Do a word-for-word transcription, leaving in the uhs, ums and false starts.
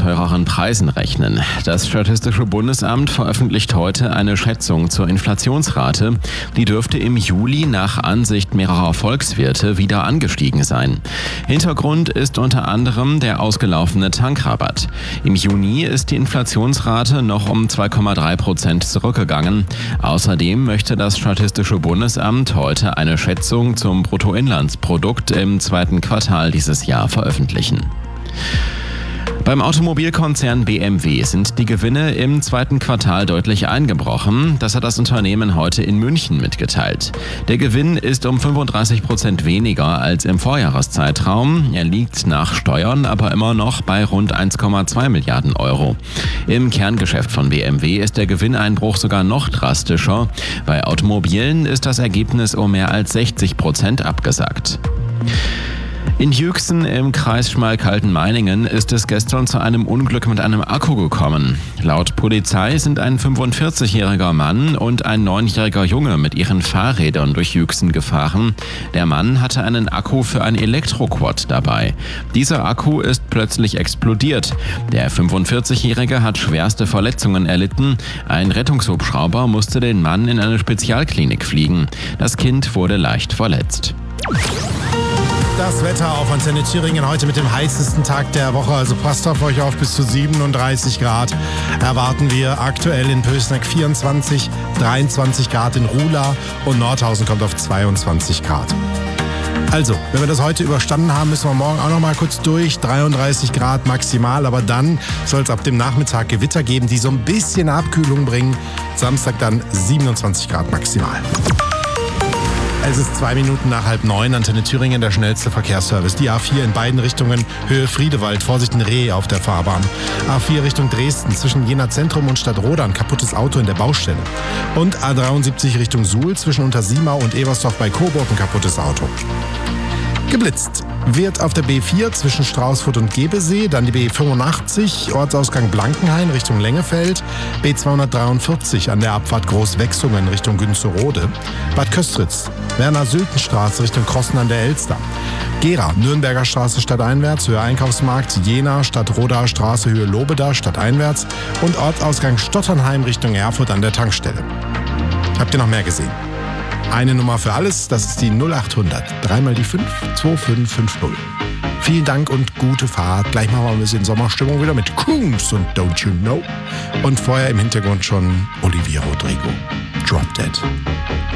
teureren Preisen rechnen. Das Statistische Bundesamt veröffentlicht heute eine Schätzung zur Inflationsrate. Die dürfte im Juli nach Ansicht mehrerer Volkswirte wieder angestiegen sein. Hintergrund ist unter anderem der ausgelaufene Tankrabatt. Im Juni ist die Inflationsrate noch um zwei Komma drei Prozent zurückgegangen. Außerdem möchte das Statistische Bundesamt heute eine Schätzung zum Bruttoinlandsprodukt im zweiten Quartal dieses Jahr veröffentlichen. Beim Automobilkonzern B M W sind die Gewinne im zweiten Quartal deutlich eingebrochen. Das hat das Unternehmen heute in München mitgeteilt. Der Gewinn ist um fünfunddreißig Prozent weniger als im Vorjahreszeitraum. Er liegt nach Steuern aber immer noch bei rund eins Komma zwei Milliarden Euro. Im Kerngeschäft von B M W ist der Gewinneinbruch sogar noch drastischer. Bei Automobilen ist das Ergebnis um mehr als sechzig Prozent abgesackt. In Jüchsen im Kreis Schmalkalden-Meiningen ist es gestern zu einem Unglück mit einem Akku gekommen. Laut Polizei sind ein fünfundvierzigjähriger Mann und ein neunjähriger Junge mit ihren Fahrrädern durch Jüchsen gefahren. Der Mann hatte einen Akku für ein Elektroquad dabei. Dieser Akku ist plötzlich explodiert. Der fünfundvierzigjährige hat schwerste Verletzungen erlitten. Ein Rettungshubschrauber musste den Mann in eine Spezialklinik fliegen. Das Kind wurde leicht verletzt. Das Wetter auf Antenne Thüringen heute mit dem heißesten Tag der Woche, also passt auf euch auf, bis zu siebenunddreißig Grad erwarten wir aktuell in Pößneck vierundzwanzig, dreiundzwanzig Grad in Ruhla und Nordhausen kommt auf zweiundzwanzig Grad. Also, wenn wir das heute überstanden haben, müssen wir morgen auch noch mal kurz durch, dreiunddreißig Grad maximal, aber dann soll es ab dem Nachmittag Gewitter geben, die so ein bisschen Abkühlung bringen. Samstag dann siebenundzwanzig Grad maximal. Es ist zwei Minuten nach halb neun, Antenne Thüringen, der schnellste Verkehrsservice. Die A vier in beiden Richtungen, Höhe Friedewald, Vorsicht ein Reh auf der Fahrbahn. A vier Richtung Dresden, zwischen Jena Zentrum und Stadtroda, ein kaputtes Auto in der Baustelle. Und A dreiundsiebzig Richtung Suhl, zwischen Untersiemau und Ebersdorf bei Coburg, ein kaputtes Auto. Geblitzt wird auf der B vier zwischen Straußfurt und Gebesee, dann die B fünfundachtzig, Ortsausgang Blankenhain Richtung Lengefeld, B zweihundertdreiundvierzig an der Abfahrt Großwechsungen Richtung Günzerode, Bad Köstritz, Werner-Sülten-Straße Richtung Krossen an der Elster, Gera, Nürnberger Straße stadteinwärts, Höhe Einkaufsmarkt, Jena, Stadtroda Straße, Höhe Lobeda stadteinwärts und Ortsausgang Stotternheim Richtung Erfurt an der Tankstelle. Habt ihr noch mehr gesehen? Eine Nummer für alles, das ist die null achthundert, dreimal die fünf, zwei fünf fünf null. Vielen Dank und gute Fahrt. Gleich machen wir ein bisschen Sommerstimmung wieder mit Kungs und Don't You Know. Und vorher im Hintergrund schon Olivia Rodrigo. Drop Dead.